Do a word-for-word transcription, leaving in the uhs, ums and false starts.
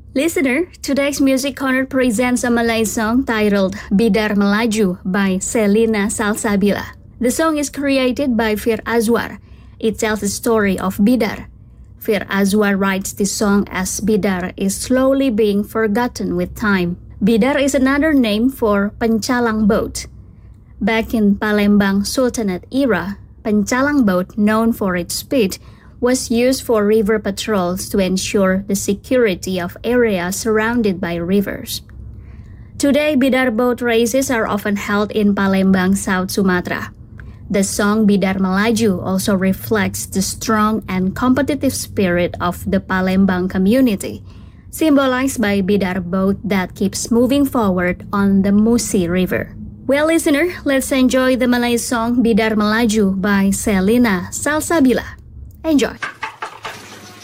Listener, today's Music Corner presents a Malay song titled Bidar Melaju by Selina Salsabila. The song is created by Fir Azwar. It tells the story of Bidar. Fir Azwar writes this song as Bidar is slowly being forgotten with time. Bidar is another name for Pencalang boat. Back in Palembang Sultanate era, Pencalang boat, known for its speed, was used for river patrols to ensure the security of areas surrounded by rivers. Today, Bidar boat races are often held in Palembang, South Sumatra. The song Bidar Melaju also reflects the strong and competitive spirit of the Palembang community, symbolized by Bidar boat that keeps moving forward on the Musi River. Well, listener, let's enjoy the Malay song Bidar Melaju by Selina Salsabila. Enjoy!